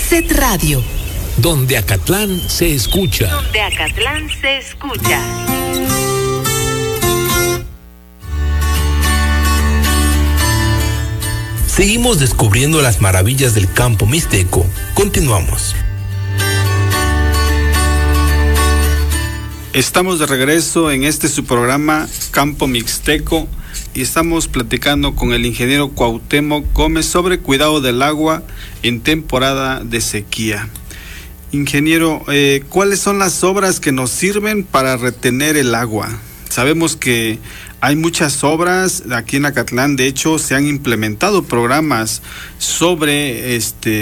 Set Radio. Donde Acatlán se escucha. Donde Acatlán se escucha. Seguimos descubriendo las maravillas del campo mixteco. Continuamos. Estamos de regreso en su programa Campo Mixteco y estamos platicando con el ingeniero Cuauhtémoc Gómez sobre cuidado del agua en temporada de sequía. Ingeniero, ¿cuáles son las obras que nos sirven para retener el agua? Sabemos que hay muchas obras aquí en Acatlán. De hecho, se han implementado programas sobre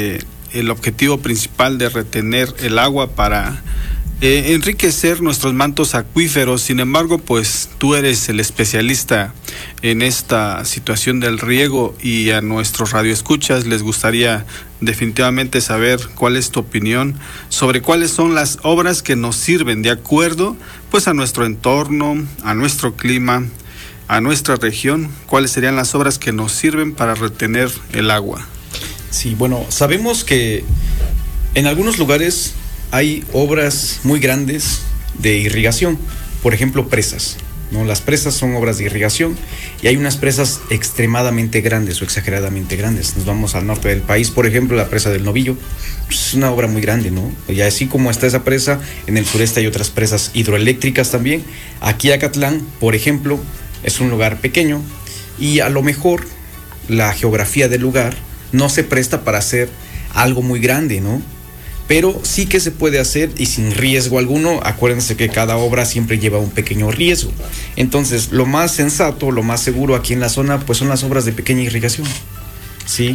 el objetivo principal de retener el agua para enriquecer nuestros mantos acuíferos. Sin embargo, pues tú eres el especialista en esta situación del riego y a nuestros radioescuchas les gustaría definitivamente saber cuál es tu opinión sobre cuáles son las obras que nos sirven de acuerdo pues a nuestro entorno, a nuestro clima, a nuestra región. ¿Cuáles serían las obras que nos sirven para retener el agua? Sí, bueno, sabemos que en algunos lugares hay obras muy grandes de irrigación, por ejemplo presas, ¿no? Las presas son obras de irrigación y hay unas presas extremadamente grandes o exageradamente grandes. Nos vamos al norte del país, por ejemplo, la presa del Novillo, pues es una obra muy grande, ¿no? Y así como está esa presa, en el sureste hay otras presas hidroeléctricas también. Aquí Acatlán, por ejemplo, es un lugar pequeño y a lo mejor la geografía del lugar no se presta para hacer algo muy grande, ¿no? Pero sí que se puede hacer y sin riesgo alguno. Acuérdense que cada obra siempre lleva un pequeño riesgo. Entonces, lo más sensato, lo más seguro aquí en la zona, pues son las obras de pequeña irrigación, ¿sí?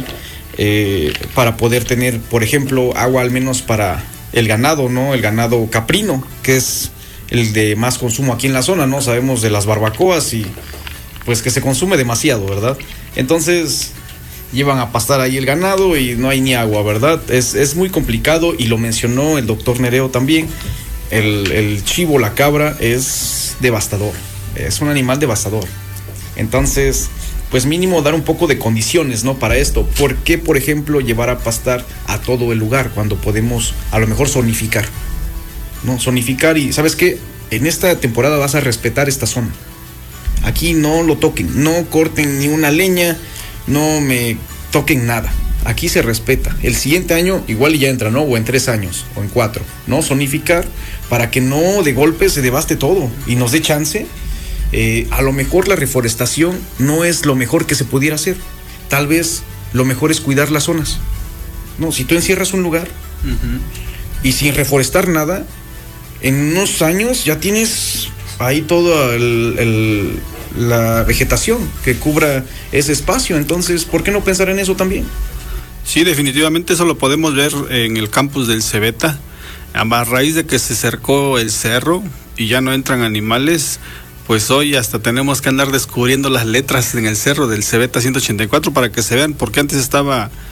Para poder tener, por ejemplo, agua al menos para el ganado, ¿no? El ganado caprino, que es el de más consumo aquí en la zona, ¿no? Sabemos de las barbacoas y pues que se consume demasiado, ¿verdad? Entonces llevan a pastar ahí el ganado y no hay ni agua, ¿verdad? Es muy complicado y lo mencionó el doctor Nereo también. El chivo, la cabra, es devastador, es un animal devastador. Entonces, pues mínimo dar un poco de condiciones, ¿no? Para esto. ¿Por qué, por ejemplo, llevar a pastar a todo el lugar cuando podemos a lo mejor zonificar? ¿No? Zonificar y, ¿sabes qué? En esta temporada vas a respetar esta zona. Aquí no lo toquen, no corten ni una leña, no me toquen nada. Aquí se respeta. El siguiente año igual ya entra, ¿no? O en 3 años, o en 4, ¿no? Zonificar para que no de golpe se devaste todo y nos dé chance. A lo mejor la reforestación no es lo mejor que se pudiera hacer. Tal vez lo mejor es cuidar las zonas. No, si tú encierras un lugar y sin reforestar nada, en unos años ya tienes ahí toda la vegetación que cubra ese espacio. Entonces, ¿por qué no pensar en eso también? Sí, definitivamente eso lo podemos ver en el campus del Cebeta. A raíz de que se cercó el cerro y ya no entran animales, pues hoy hasta tenemos que andar descubriendo las letras en el cerro del Cebeta 184 para que se vean, porque antes estaba